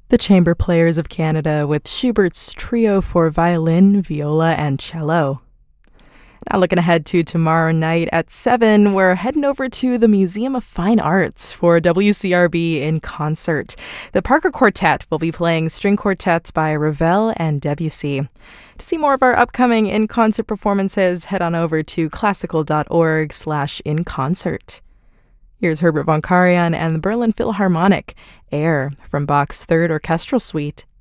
The Chamber Players of Canada with Schubert's Trio for violin, viola, and cello. Now, looking ahead to tomorrow night at 7, we're heading over to the Museum of Fine Arts for WCRB in concert. The Parker Quartet will be playing string quartets by Ravel and Debussy. To see more of our upcoming in-concert performances, head on over to classical.org/inconcert. Here's Herbert von Karajan and the Berlin Philharmonic, Air, from Bach's Third Orchestral Suite.